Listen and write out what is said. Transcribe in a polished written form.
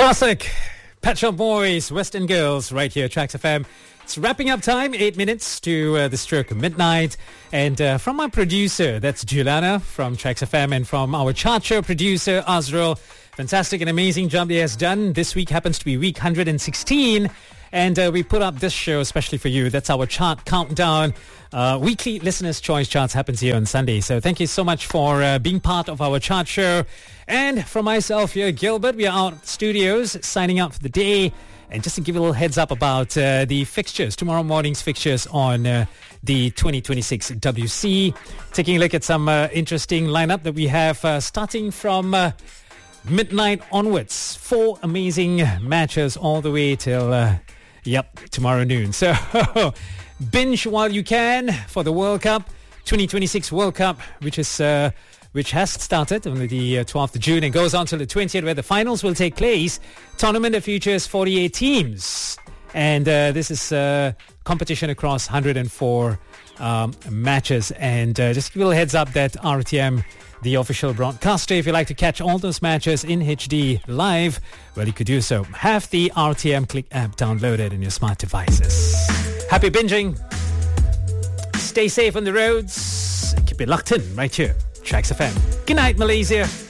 Classic. Pet Shop Boys, Western Girls, right here, Tracks FM. It's wrapping up time, 8 minutes to the stroke of midnight. And from our producer, that's Juliana from Tracks FM, and from our chart show producer, Azrael. Fantastic and amazing job he has done. This week happens to be week 116. And we put up this show especially for you. That's our chart countdown. Weekly Listener's Choice Charts happens here on Sunday. So thank you so much for being part of our chart show. And from myself here, Gilbert, we are out of studios signing out for the day. And just to give you a little heads up about the fixtures, tomorrow morning's fixtures on the 2026 WC. Taking a look at some interesting lineup that we have starting from midnight onwards. 4 amazing matches all the way till... tomorrow noon. So binge while you can for the World Cup, 2026 World Cup, which has started on the 12th of June and goes on till the 20th, where the finals will take place. Tournament that features 48 teams. And this is competition across 104 matches. And just give you a little heads up that RTM, the official broadcaster, if you like to catch all those matches in HD live, well, you could do so. Have the RTM Click app downloaded in your smart devices. Happy binging. Stay safe on the roads. Keep it locked in right here. Tracks FM. Good night, Malaysia.